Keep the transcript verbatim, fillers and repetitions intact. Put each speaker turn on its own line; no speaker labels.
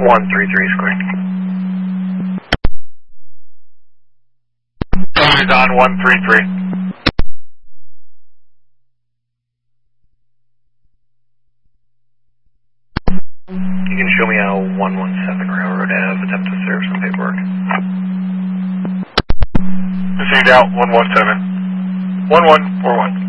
one three three square. Is on one three three. You can show me how one one seven Railroad Ave, attempt to serve some paperwork. Proceed out one one seven. one one four one.